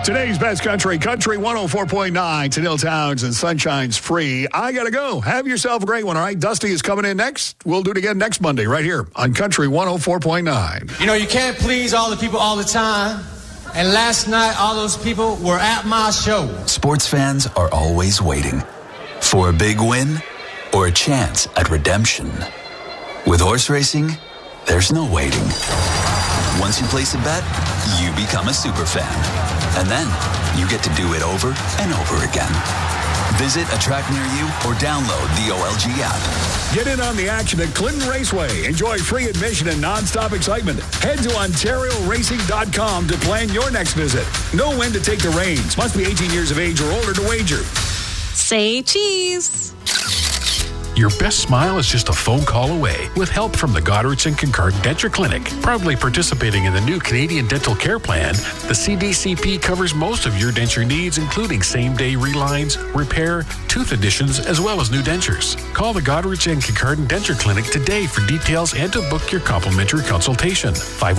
Today's best country 104.9, Tennille Towns and Sunshine's free. I got to go. Have yourself a great one, all right? Dusty is coming in next. We'll do it again next Monday right here on Country 104.9. You know, you can't please all the people all the time. And last night, all those people were at my show. Sports fans are always waiting for a big win or a chance at redemption. With horse racing, there's no waiting. Once you place a bet, you become a super fan. And then you get to do it over and over again. Visit a track near you or download the OLG app. Get in on the action at Clinton Raceway. Enjoy free admission and nonstop excitement. Head to OntarioRacing.com to plan your next visit. Know when to take the reins. Must be 18 years of age or older to wager. Say cheese. Your best smile is just a phone call away with help from the Goddard's and Kincardine Denture Clinic. Proudly participating in the new Canadian Dental Care Plan, the CDCP covers most of your denture needs, including same-day relines, repair, tooth additions, as well as new dentures. Call the Goddard's and Kincardine Denture Clinic today for details and to book your complimentary consultation.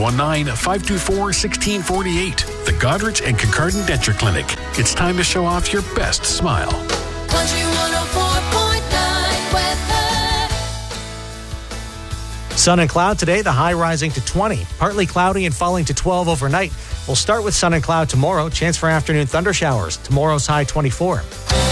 519-524-1648. The Goddard's and Kincardine Denture Clinic. It's time to show off your best smile. Country 104.9 weather. Sun and cloud today, the high rising to 20. Partly cloudy and falling to 12 overnight. We'll start with sun and cloud tomorrow. Chance for afternoon thunder showers. Tomorrow's high 24.